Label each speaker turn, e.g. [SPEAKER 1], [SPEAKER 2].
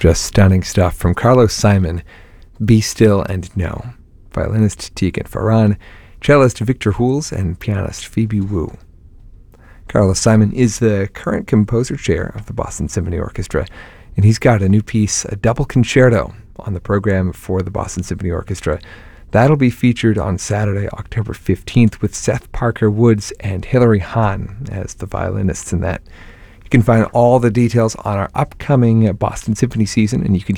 [SPEAKER 1] Just stunning stuff from Carlos Simon, Be Still and Know. Violinist Tegan Farran, cellist Victor Hules, and pianist Phoebe Wu. Carlos Simon is the current composer chair of the Boston Symphony Orchestra, and he's got a new piece, a double concerto, on the program for the Boston Symphony Orchestra. That'll be featured on Saturday, October 15th, with Seth Parker Woods and Hilary Hahn as the violinists in that. You can find all the details on our upcoming Boston Symphony season, and you can